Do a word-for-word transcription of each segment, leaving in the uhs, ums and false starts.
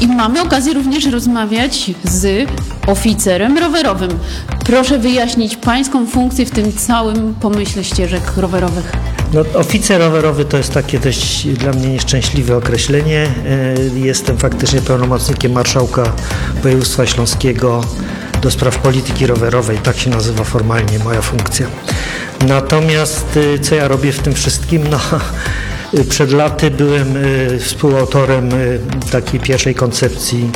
I mamy okazję również rozmawiać z oficerem rowerowym. Proszę wyjaśnić pańską funkcję w tym całym pomyśle ścieżek rowerowych. No, oficer rowerowy to jest takie dość dla mnie nieszczęśliwe określenie. Jestem faktycznie pełnomocnikiem marszałka województwa śląskiego do spraw polityki rowerowej. Tak się nazywa formalnie moja funkcja. Natomiast co ja robię w tym wszystkim? No, przed laty byłem współautorem takiej pierwszej koncepcji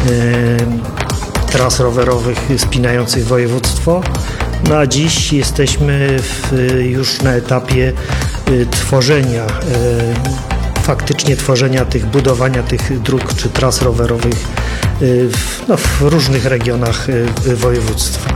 tras rowerowych spinających województwo. No a dziś jesteśmy w, już na etapie y, tworzenia, y, faktycznie tworzenia tych, budowania tych dróg czy tras rowerowych y, w, no, w różnych regionach y, województwa.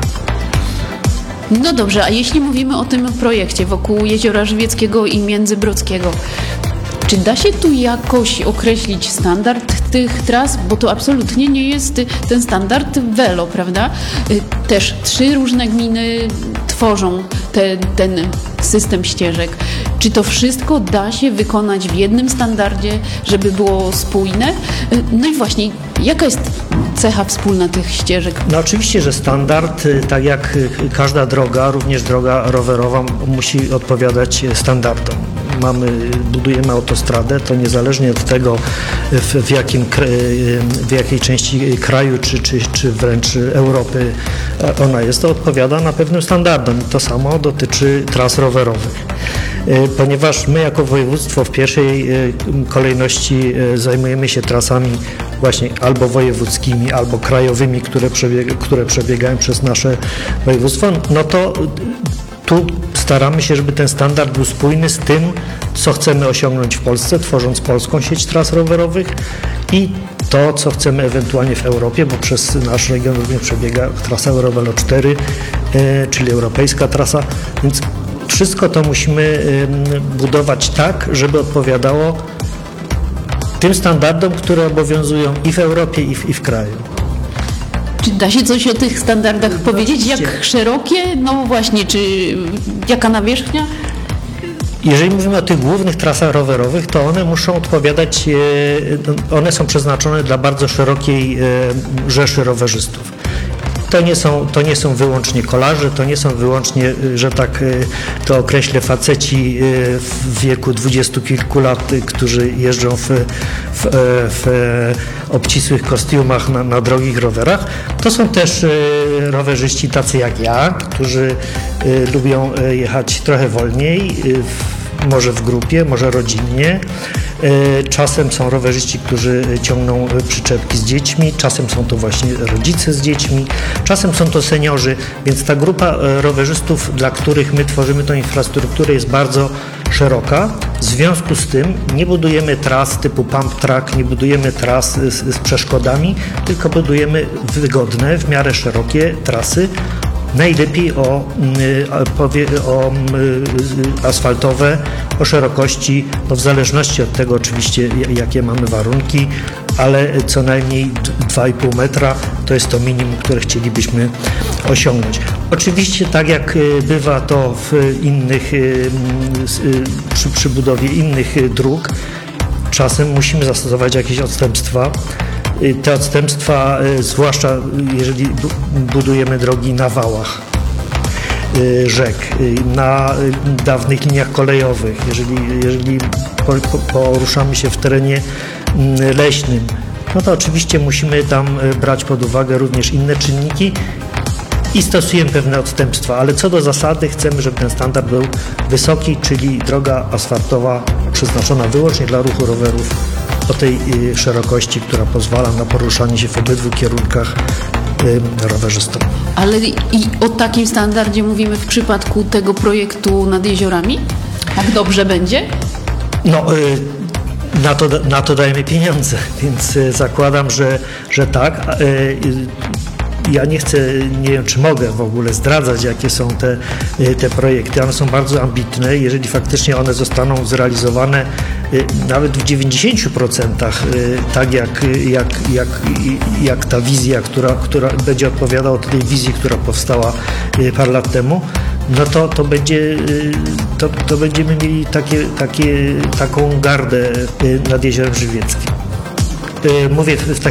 No dobrze, a jeśli mówimy o tym projekcie wokół Jeziora Żywieckiego i Międzybrodzkiego, czy da się tu jakoś określić standard tych tras? Bo to absolutnie nie jest ten standard Velo, prawda? Też trzy różne gminy tworzą te, ten system ścieżek. Czy to wszystko da się wykonać w jednym standardzie, żeby było spójne? No i właśnie, jaka jest cecha wspólna tych ścieżek? No oczywiście, że standard, tak jak każda droga, również droga rowerowa musi odpowiadać standardom. Mamy, budujemy autostradę, to niezależnie od tego, w, w, jakim, w jakiej części kraju, czy, czy, czy wręcz Europy ona jest, to odpowiada na pewnym standardom. To samo dotyczy tras rowerowych. Ponieważ my jako województwo w pierwszej kolejności zajmujemy się trasami właśnie albo wojewódzkimi, albo krajowymi, które, przebiega, które przebiegają przez nasze województwo, no to tu staramy się, żeby ten standard był spójny z tym, co chcemy osiągnąć w Polsce, tworząc polską sieć tras rowerowych i to, co chcemy ewentualnie w Europie, bo przez nasz region również przebiega trasa Eurovelo cztery, czyli europejska trasa, więc wszystko to musimy budować tak, żeby odpowiadało tym standardom, które obowiązują i w Europie, i w, i w kraju. Czy da się coś o tych standardach no, powiedzieć? Jak szerokie? No właśnie, czy jaka nawierzchnia? Jeżeli mówimy o tych głównych trasach rowerowych, to one muszą odpowiadać, one są przeznaczone dla bardzo szerokiej rzeszy rowerzystów. To nie są, to nie są wyłącznie kolarze, to nie są wyłącznie, że tak to określę, faceci w wieku dwudziestu kilku lat, którzy jeżdżą w, w, w obcisłych kostiumach na, na drogich rowerach. To są też rowerzyści tacy jak ja, którzy lubią jechać trochę wolniej, może w grupie, może rodzinnie. Czasem są rowerzyści, którzy ciągną przyczepki z dziećmi, czasem są to właśnie rodzice z dziećmi, czasem są to seniorzy, więc ta grupa rowerzystów, dla których my tworzymy tą infrastrukturę, jest bardzo szeroka. W związku z tym nie budujemy tras typu pump track, nie budujemy tras z, z przeszkodami, tylko budujemy wygodne, w miarę szerokie trasy, najlepiej o, o, o asfaltowe, o szerokości, no w zależności od tego oczywiście, jakie mamy warunki, ale co najmniej dwa i pół metra to jest to minimum, które chcielibyśmy osiągnąć. Oczywiście tak jak bywa to w innych, przy, przy budowie innych dróg, czasem musimy zastosować jakieś odstępstwa. Te odstępstwa, zwłaszcza jeżeli budujemy drogi na wałach rzek, na dawnych liniach kolejowych, jeżeli, jeżeli poruszamy się w terenie leśnym, no to oczywiście musimy tam brać pod uwagę również inne czynniki i stosujemy pewne odstępstwa, ale co do zasady chcemy, żeby ten standard był wysoki, czyli droga asfaltowa przeznaczona wyłącznie dla ruchu rowerów o tej szerokości, która pozwala na poruszanie się w obydwu kierunkach rowerzystom. Ale i o takim standardzie mówimy w przypadku tego projektu nad jeziorami? Tak dobrze będzie? No, na to, na to dajemy pieniądze, więc zakładam, że, że tak. Ja nie chcę, nie wiem czy mogę w ogóle zdradzać, jakie są te, te projekty. One są bardzo ambitne. Jeżeli faktycznie one zostaną zrealizowane nawet w dziewięćdziesięciu procentach, tak jak, jak, jak, jak ta wizja, która, która będzie odpowiadała tej wizji, która powstała parę lat temu, no to, to, będzie, to, to będziemy mieli takie, takie, taką gardę nad Jeziorem Żywieckim. Mówię w